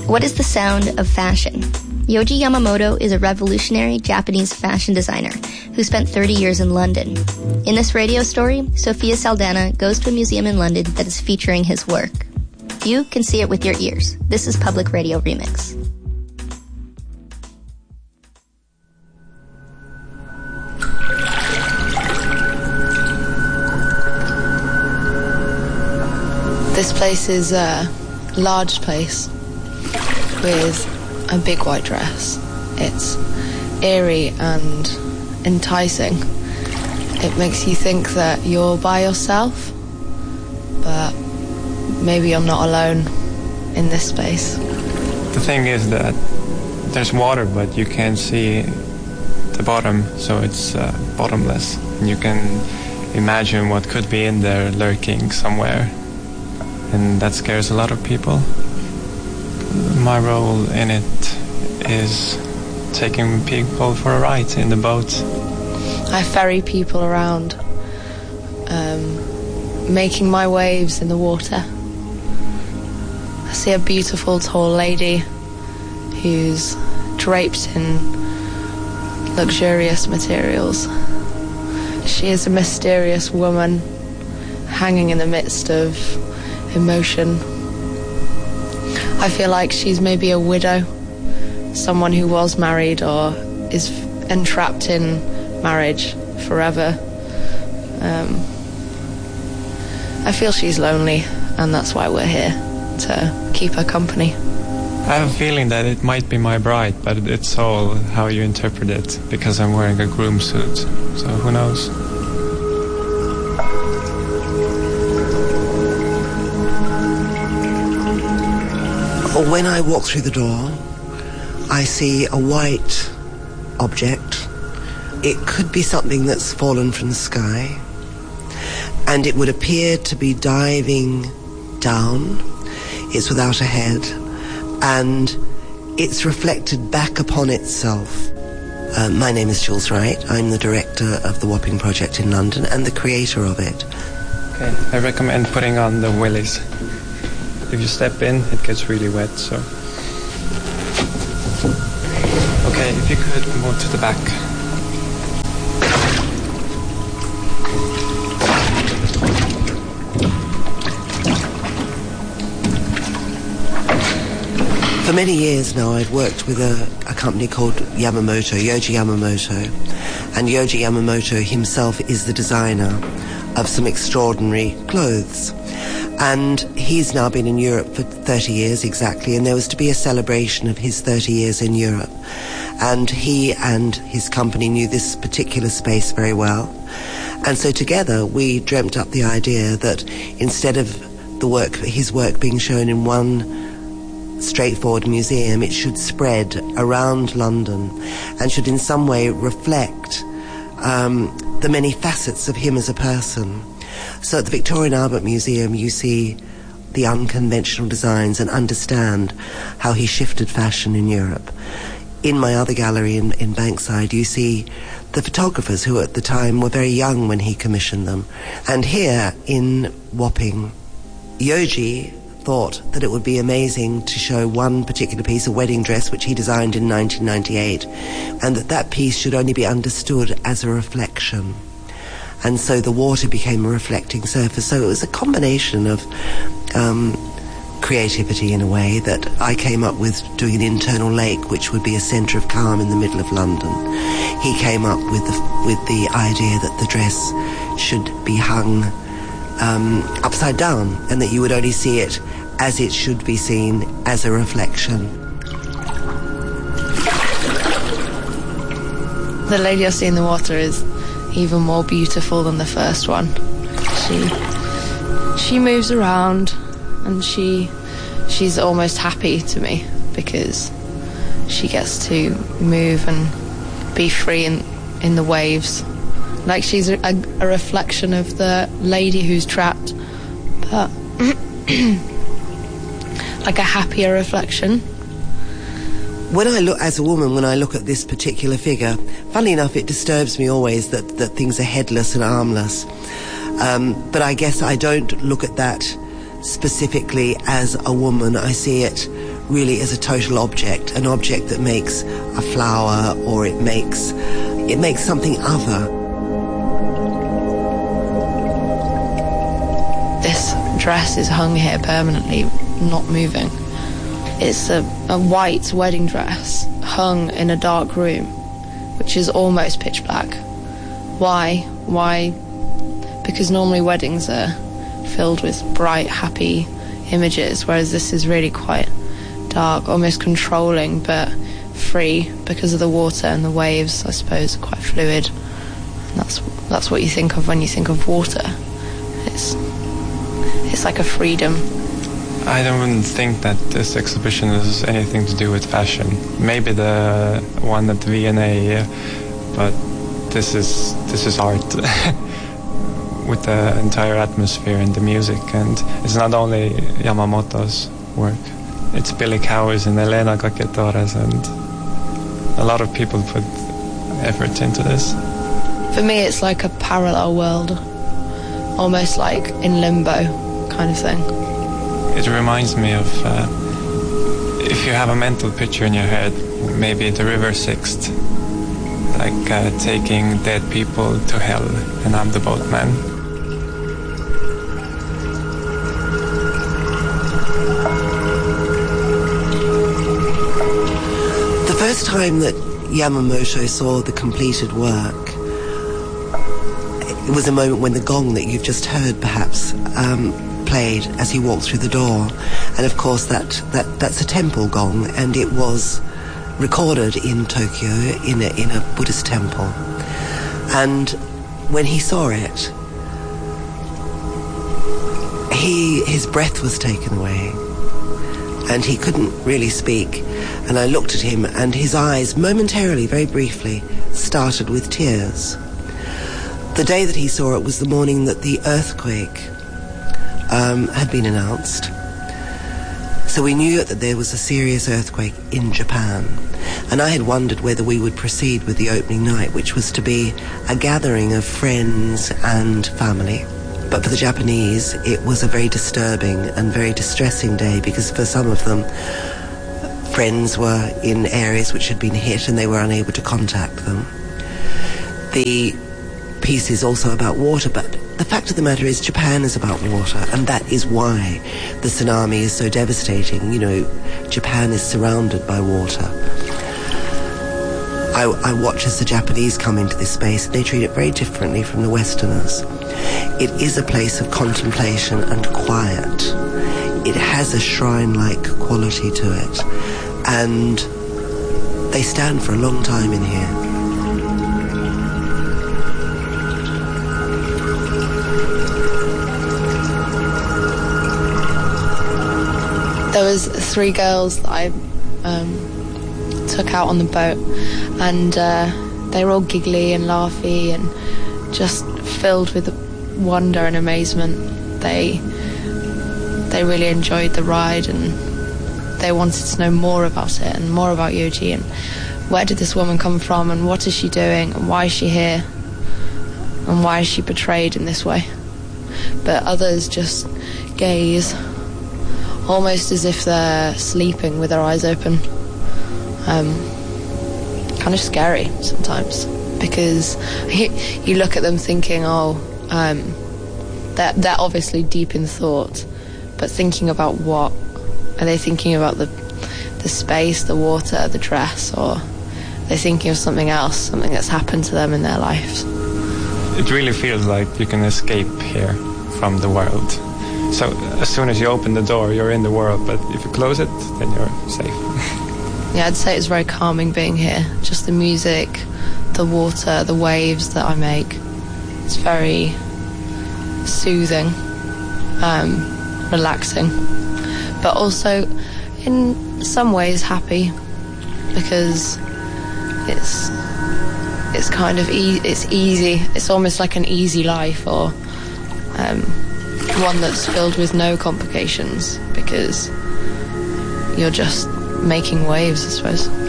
What is the sound of fashion? Yohji Yamamoto is a revolutionary Japanese fashion designer who spent 30 years in London. In this radio story, Sophia Saldana goes to a museum in London that is featuring his work. You can see it with your ears. This is Public Radio Remix. This place is a large place with a big white dress. It's eerie and enticing. It makes you think that you're by yourself, but maybe I'm not alone in this space. The thing is that there's water, but you can't see the bottom, so it's bottomless. And you can imagine what could be in there lurking somewhere, and that scares a lot of people. My role in it is taking people for a ride in the boat. I ferry people around, making my waves in the water. I see a beautiful tall lady who's draped in luxurious materials. She is a mysterious woman hanging in the midst of emotion. I feel like she's maybe a widow, someone who was married or is entrapped in marriage forever. I feel she's lonely, and that's why we're here, to keep her company. I have a feeling that it might be my bride, but it's all how you interpret it, because I'm wearing a groom suit, so who knows? When I walk through the door, I see a white object. It could be something that's fallen from the sky, and it would appear to be diving down. It's without a head, and it's reflected back upon itself. My name is Jules Wright. I'm the director of the Wapping Project in London and the creator of it. Okay, I recommend putting on the willies. If you step in, it gets really wet, so... Okay, if you could move to the back. For many years now, I've worked with a company called Yamamoto, Yohji Yamamoto. And Yohji Yamamoto himself is the designer of some extraordinary clothes. And he's now been in Europe for 30 years exactly, and there was to be a celebration of his 30 years in Europe. And he and his company knew this particular space very well. And so together we dreamt up the idea that instead of his work being shown in one straightforward museum, it should spread around London and should in some way reflect the many facets of him as a person. So at the Victoria and Albert Museum you see the unconventional designs and understand how he shifted fashion in Europe. In my other gallery in Bankside you see the photographers who at the time were very young when he commissioned them. And here in Wapping, Yohji thought that it would be amazing to show one particular piece, a wedding dress which he designed in 1998, and that piece should only be understood as a reflection. And so the water became a reflecting surface. So it was a combination of creativity in a way that I came up with doing an internal lake which would be a centre of calm in the middle of London. He came up with the idea that the dress should be hung upside down and that you would only see it as it should be seen, as a reflection. The lady I see in the water is even more beautiful than the first one. She moves around and she's almost happy to me because she gets to move and be free in the waves. Like she's a reflection of the lady who's trapped, but like a happier reflection. When I look, as a woman, when I look at this particular figure, funnily enough, it disturbs me always that things are headless and armless. But I guess I don't look at that specifically as a woman. I see it really as a total object, an object that makes a flower, or it makes something other. This dress is hung here permanently, not moving. It's a white wedding dress hung in a dark room, which is almost pitch black. Why? Because normally weddings are filled with bright, happy images, whereas this is really quite dark, almost controlling, but free because of the water, and the waves, I suppose, are quite fluid. And that's what you think of when you think of water. It's like a freedom. I don't think that this exhibition has anything to do with fashion. Maybe the one at the V&A, but this is art with the entire atmosphere and the music. And it's not only Yamamoto's work. It's Billy Cowes and Elena Caquetores, and a lot of people put effort into this. For me, it's like a parallel world, almost like in limbo kind of thing. It reminds me of if you have a mental picture in your head, maybe the River Sixt, like taking dead people to hell, and I'm the boatman. The first time that Yamamoto saw the completed work, it was a moment when the gong that you've just heard perhaps played as he walked through the door. And of course that's a temple gong, and it was recorded in Tokyo in a Buddhist temple. And when he saw it, his breath was taken away and he couldn't really speak. And I looked at him, and his eyes momentarily, very briefly, started with tears. The day that he saw it was the morning that the earthquake had been announced. So we knew that there was a serious earthquake in Japan. And I had wondered whether we would proceed with the opening night, which was to be a gathering of friends and family. But for the Japanese, it was a very disturbing and very distressing day, because for some of them, friends were in areas which had been hit and they were unable to contact them. The piece is also about water, but the fact of the matter is Japan is about water, and that is why the tsunami is so devastating. You know, Japan is surrounded by water. I watch as the Japanese come into this space. They treat it very differently from the Westerners. It is a place of contemplation and quiet. It has a shrine-like quality to it, and they stand for a long time in here. There was 3 girls that I took out on the boat, and they were all giggly and laughy and just filled with wonder and amazement. They really enjoyed the ride, and they wanted to know more about it and more about Yoji, and where did this woman come from, and what is she doing, and why is she here, and why is she portrayed in this way. But others just gaze, almost as if they're sleeping with their eyes open. Kind of scary sometimes, because you look at them thinking, they're obviously deep in thought, but thinking about what? Are they thinking about the space, the water, the dress, or are they thinking of something else, something that's happened to them in their lives? It really feels like you can escape here from the world. So as soon as you open the door, you're in the world, but if you close it, then you're safe. Yeah, I'd say it's very calming being here. Just the music, the water, the waves that I make. It's very soothing, relaxing, but also in some ways happy, because it's kind of it's easy. It's almost like an easy life, or one that's filled with no complications, because you're just making waves, I suppose.